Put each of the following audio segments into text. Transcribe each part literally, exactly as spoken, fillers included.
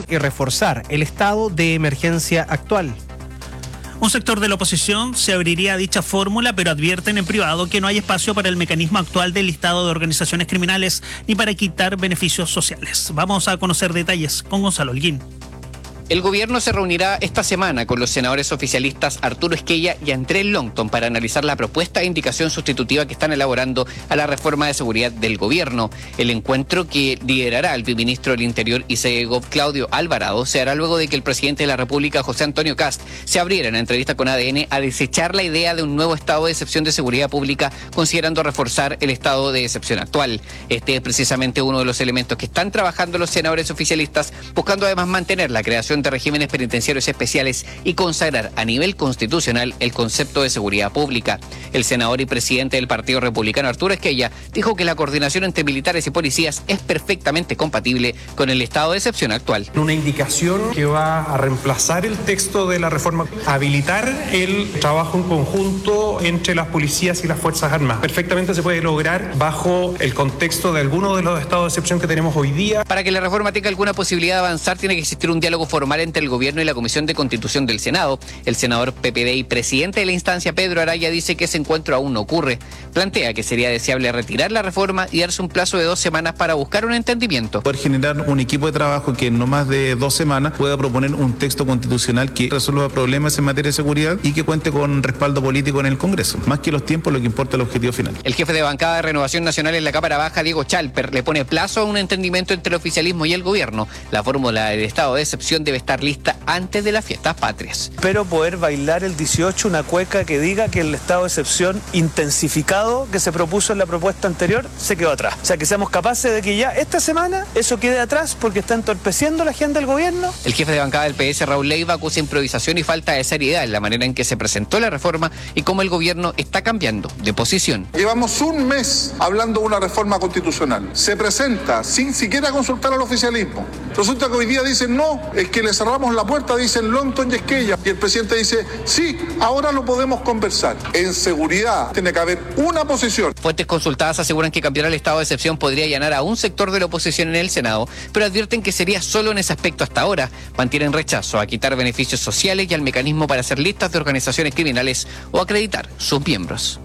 y reforzar el estado de emergencia actual. Un sector de la oposición se abriría a dicha fórmula, pero advierten en privado que no hay espacio para el mecanismo actual del listado de organizaciones criminales ni para quitar beneficios sociales. Vamos a conocer detalles con Gonzalo Holguín. El gobierno se reunirá esta semana con los senadores oficialistas Arturo Esquella y Andrés Longton para analizar la propuesta e indicación sustitutiva que están elaborando a la reforma de seguridad del gobierno. El encuentro, que liderará el viceministro del Interior y C E G O V Claudio Alvarado, se hará luego de que el presidente de la República, José Antonio Kast, se abriera en entrevista con A D N a desechar la idea de un nuevo estado de excepción de seguridad pública, considerando reforzar el estado de excepción actual. Este es precisamente uno de los elementos que están trabajando los senadores oficialistas, buscando además mantener la creación de regímenes penitenciarios especiales y consagrar a nivel constitucional el concepto de seguridad pública. El senador y presidente del Partido Republicano, Arturo Esquella, dijo que la coordinación entre militares y policías es perfectamente compatible con el estado de excepción actual. Una indicación que va a reemplazar el texto de la reforma, habilitar el trabajo en conjunto entre las policías y las Fuerzas Armadas. Perfectamente se puede lograr bajo el contexto de algunos de los estados de excepción que tenemos hoy día. Para que la reforma tenga alguna posibilidad de avanzar, tiene que existir un diálogo formal entre el gobierno y la Comisión de Constitución del Senado. El senador P P D y presidente de la instancia, Pedro Araya, dice que ese encuentro aún no ocurre. Plantea que sería deseable retirar la reforma y darse un plazo de dos semanas para buscar un entendimiento. Poder generar un equipo de trabajo que en no más de dos semanas pueda proponer un texto constitucional que resuelva problemas en materia de seguridad y que cuente con respaldo político en el Congreso. Más que los tiempos, lo que importa es el objetivo final. El jefe de bancada de Renovación Nacional en la Cámara Baja, Diego Chalper, le pone plazo a un entendimiento entre el oficialismo y el gobierno. La fórmula del estado de excepción debe estar lista antes de las fiestas patrias. Espero poder bailar el dieciocho una cueca que diga que el estado de excepción intensificado que se propuso en la propuesta anterior se quedó atrás. O sea, que seamos capaces de que ya esta semana eso quede atrás porque está entorpeciendo la agenda del gobierno. El jefe de bancada del P S, Raúl Leiva, acusa improvisación y falta de seriedad en la manera en que se presentó la reforma y cómo el gobierno está cambiando de posición. Llevamos un mes hablando de una reforma constitucional. Se presenta sin siquiera consultar al oficialismo. Resulta que hoy día dicen no, es que le cerramos la puerta, dicen Longton y Esquella. Y el presidente dice, sí, ahora lo podemos conversar. En seguridad tiene que haber una posición. Fuentes consultadas aseguran que cambiar el estado de excepción podría allanar a un sector de la oposición en el Senado, pero advierten que sería solo en ese aspecto hasta ahora. Mantienen rechazo a quitar beneficios sociales y al mecanismo para hacer listas de organizaciones criminales o acreditar sus miembros.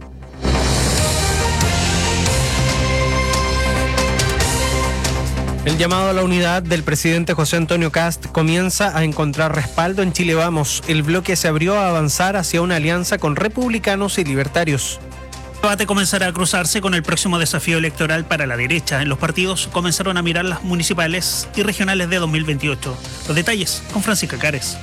El llamado a la unidad del presidente José Antonio Kast comienza a encontrar respaldo en Chile Vamos. El bloque se abrió a avanzar hacia una alianza con republicanos y libertarios. El debate comenzará a cruzarse con el próximo desafío electoral para la derecha. En los partidos comenzaron a mirar las municipales y regionales de dos mil veintiocho. Los detalles con Francisca Cares.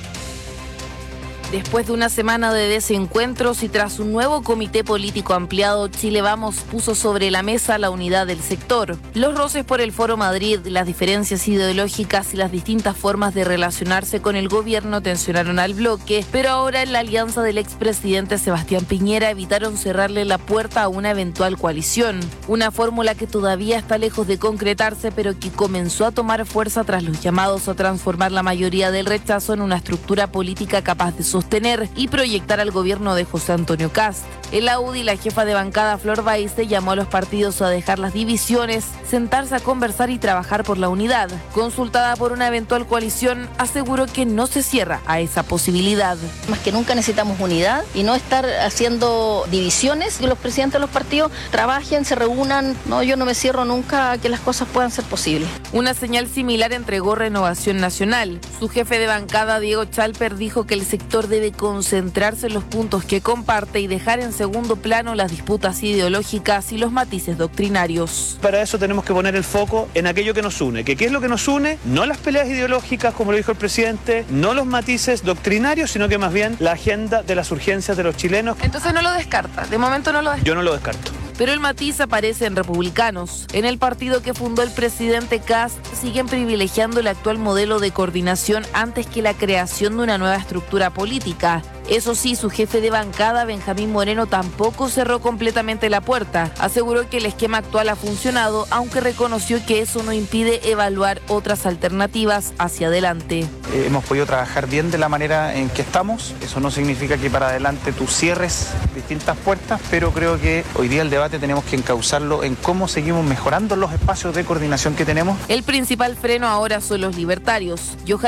Después de una semana de desencuentros y tras un nuevo comité político ampliado, Chile Vamos puso sobre la mesa la unidad del sector. Los roces por el Foro Madrid, las diferencias ideológicas y las distintas formas de relacionarse con el gobierno tensionaron al bloque, pero ahora en la alianza del expresidente Sebastián Piñera evitaron cerrarle la puerta a una eventual coalición. Una fórmula que todavía está lejos de concretarse, pero que comenzó a tomar fuerza tras los llamados a transformar la mayoría del rechazo en una estructura política capaz de sostener sostener y proyectar al gobierno de José Antonio Kast. En la U D I, la jefa de bancada Flor Baise llamó a los partidos a dejar las divisiones, sentarse a conversar y trabajar por la unidad. Consultada por una eventual coalición, aseguró que no se cierra a esa posibilidad. Más que nunca necesitamos unidad y no estar haciendo divisiones, que los presidentes de los partidos trabajen, se reúnan. No, yo no me cierro nunca a que las cosas puedan ser posibles. Una señal similar entregó Renovación Nacional. Su jefe de bancada, Diego Chalper, dijo que el sector debe concentrarse en los puntos que comparte y dejar en segundo plano las disputas ideológicas y los matices doctrinarios. Para eso tenemos que poner el foco en aquello que nos une. ¿Que ¿Qué es lo que nos une? No las peleas ideológicas, como lo dijo el presidente, no los matices doctrinarios, sino que más bien la agenda de las urgencias de los chilenos. Entonces no lo descarta, de momento no lo descarta. Yo no lo descarto. Pero el matiz aparece en republicanos. En el partido que fundó el presidente Kast siguen privilegiando el actual modelo de coordinación antes que la creación de una nueva estructura política. Eso sí, su jefe de bancada, Benjamín Moreno, tampoco cerró completamente la puerta. Aseguró que el esquema actual ha funcionado, aunque reconoció que eso no impide evaluar otras alternativas hacia adelante. Eh, hemos podido trabajar bien de la manera en que estamos. Eso no significa que para adelante tú cierres distintas puertas, pero creo que hoy día el debate tenemos que encauzarlo en cómo seguimos mejorando los espacios de coordinación que tenemos. El principal freno ahora son los libertarios.